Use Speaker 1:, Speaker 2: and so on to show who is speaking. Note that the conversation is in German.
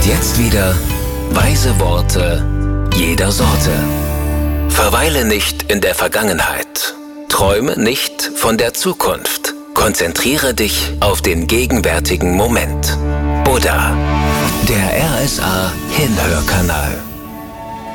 Speaker 1: Und jetzt wieder weise Worte jeder Sorte. Verweile nicht in der Vergangenheit. Träume nicht von der Zukunft. Konzentriere dich auf den gegenwärtigen Moment. Buddha, der RSA Hinhörkanal.